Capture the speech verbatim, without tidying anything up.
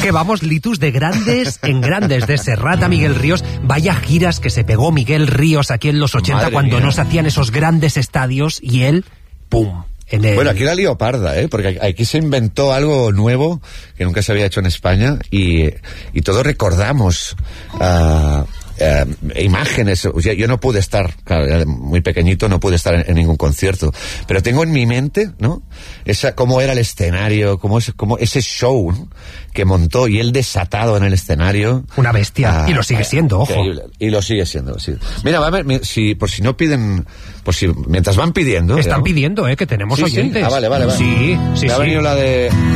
Que vamos, Litus, de grandes en grandes, de Serrat a Miguel Ríos. Vaya giras que se pegó Miguel Ríos aquí en los ochenta, Madre cuando mía. no se hacían esos grandes estadios, y él, ¡pum! En el... Bueno, aquí la lío parda, ¿eh? Porque aquí se inventó algo nuevo que nunca se había hecho en España y, y todos recordamos uh, uh, imágenes. O sea, yo no pude estar, claro, era muy pequeñito, no pude estar en, en ningún concierto, pero tengo en mi mente, ¿no? Esa, cómo era el escenario, cómo, es, cómo ese show, ¿no? Que montó, y él desatado en el escenario. Una bestia, Ah, y lo sigue siendo, ojo. Increíble. Y lo sigue siendo, sí. Mira, va a ver, mi- si, por si no piden, por si, mientras van pidiendo. Están digamos. pidiendo, ¿eh? Que tenemos Sí, sí. oyentes. Ah, vale, vale, vale. Sí, sí, Me ha sí. venido la de...